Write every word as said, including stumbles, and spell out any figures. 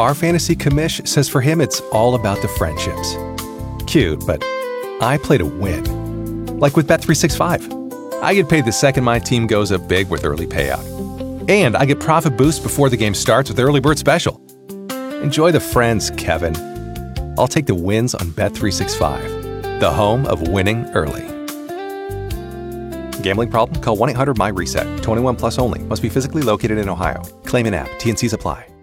Our fantasy commish says for him it's all about the friendships. Cute, but I play to win. Like with Bet three sixty-five. I get paid the second my team goes up big with early payout. And I get profit boost before the game starts with Early Bird Special. Enjoy the friends, Kevin. I'll take the wins on Bet three sixty-five, the home of winning early. Gambling problem? Call one eight hundred M Y RESET. twenty-one plus only. Must be physically located in Ohio. Claim in app. T N Cs apply.